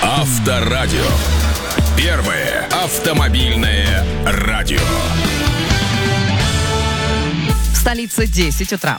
Авторадио. Первое автомобильное радио. В столице 10 утра.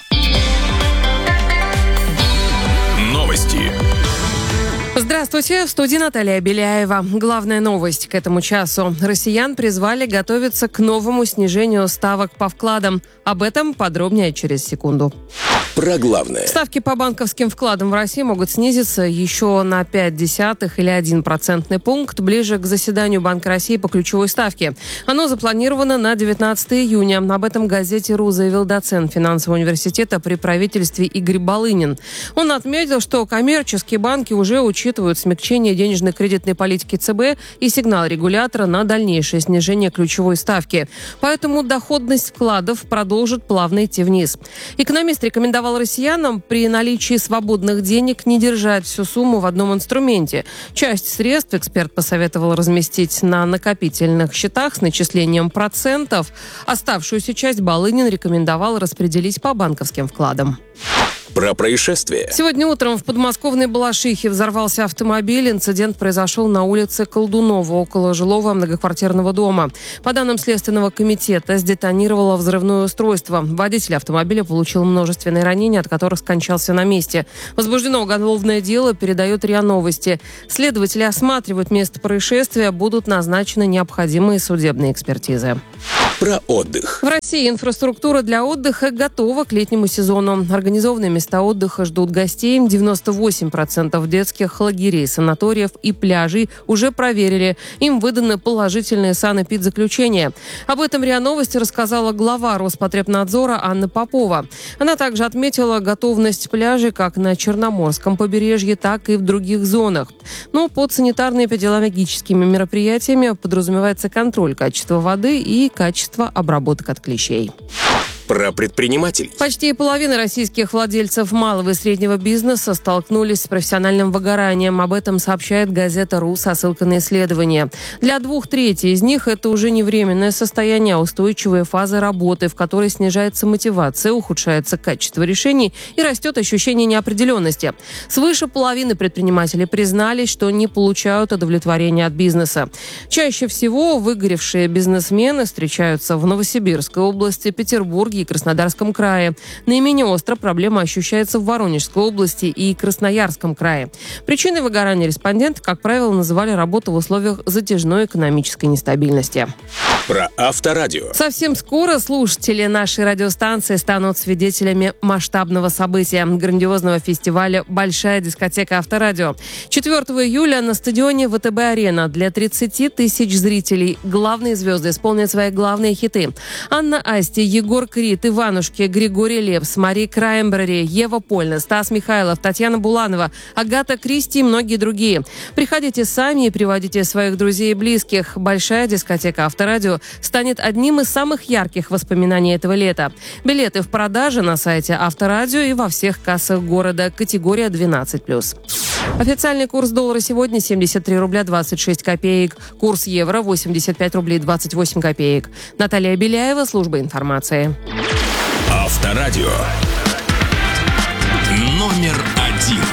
Новости. Здравствуйте, в студии Наталья Беляева. Главная новость к этому часу. Россиян призвали готовиться к новому снижению ставок по вкладам. Об этом подробнее через секунду. Про главное. Ставки по банковским вкладам в России могут снизиться еще на 0,5 или 1 процентный пункт ближе к заседанию Банка России по ключевой ставке. Оно запланировано на 19 июня. Об этом газете РУ заявил доцент финансового университета при правительстве Игорь Балынин. Он отметил, что коммерческие банки уже учитывают смягчение денежно-кредитной политики ЦБ и сигнал регулятора на дальнейшее снижение ключевой ставки. Поэтому доходность вкладов продолжит плавно идти вниз. Экономист рекомендовал россиянам при наличии свободных денег не держать всю сумму в одном инструменте. Часть средств эксперт посоветовал разместить на накопительных счетах с начислением процентов. Оставшуюся часть Балынин рекомендовал распределить по банковским вкладам. Про происшествие. Сегодня утром в подмосковной Балашихе взорвался автомобиль. Инцидент произошел на улице Колдунова, около жилого многоквартирного дома. По данным Следственного комитета, сдетонировало взрывное устройство. Водитель автомобиля получил множественные ранения, от которых скончался на месте. Возбуждено уголовное дело, передает РИА Новости. Следователи осматривают место происшествия, будут назначены необходимые судебные экспертизы. Про отдых. В России инфраструктура для отдыха готова к летнему сезону. Организованные места отдыха ждут гостей. 98% детских лагерей, санаториев и пляжей уже проверили. Им выданы положительные санэпидзаключения. Об этом РИА Новости рассказала глава Роспотребнадзора Анна Попова. Она также отметила готовность пляжей как на Черноморском побережье, так и в других зонах. Но под санитарно-эпидемиологическими мероприятиями подразумевается контроль качества воды и качества обработок от клещей. Про предпринимателей. Почти половина российских владельцев малого и среднего бизнеса столкнулись с профессиональным выгоранием. Об этом сообщает газета РУ со ссылкой на исследование. Для 2/3 из них это уже не временное состояние, а устойчивая фаза работы, в которой снижается мотивация, ухудшается качество решений и растет ощущение неопределенности. Свыше половины предпринимателей признались, что не получают удовлетворения от бизнеса. Чаще всего выгоревшие бизнесмены встречаются в Новосибирской области, Петербурге и Краснодарском крае. Наименее остро проблема ощущается в Воронежской области и Красноярском крае. Причиной выгорания респонденты, как правило, называли работу в условиях затяжной экономической нестабильности. Про Авторадио. Совсем скоро слушатели нашей радиостанции станут свидетелями масштабного события – грандиозного фестиваля «Большая дискотека Авторадио». 4 июля на стадионе ВТБ-арена для 30 тысяч зрителей главные звезды исполнят свои главные хиты. Анна Асти, Егор Крид, Иванушки, Григорий Лепс, Мари Краймбрери, Ева Польна, Стас Михайлов, Татьяна Буланова, Агата Кристи и многие другие. Приходите сами и приводите своих друзей и близких. «Большая дискотека Авторадио» станет одним из самых ярких воспоминаний этого лета. Билеты в продаже на сайте Авторадио и во всех кассах города. Категория 12+. Официальный курс доллара сегодня 73 рубля 26 копеек. Курс евро 85 рублей 28 копеек. Наталья Беляева, служба информации. Авторадио. Номер